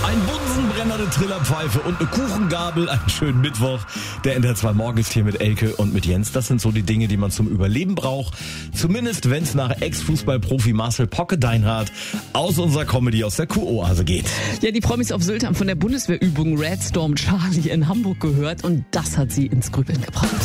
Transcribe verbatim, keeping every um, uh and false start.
Ein Bunsenbrenner, eine Trillerpfeife und eine Kuchengabel. Einen schönen Mittwoch. Der N D R zwei Morgen ist hier mit Elke und mit Jens. Das sind so die Dinge, die man zum Überleben braucht. Zumindest, wenn es nach Ex-Fußballprofi Marcel Pocke-Deinhardt aus unserer Comedy aus der Kuroase geht. Ja, die Promis auf Sylt haben von der Bundeswehrübung Red Storm Charlie in Hamburg gehört und das hat sie ins Grübeln gebracht.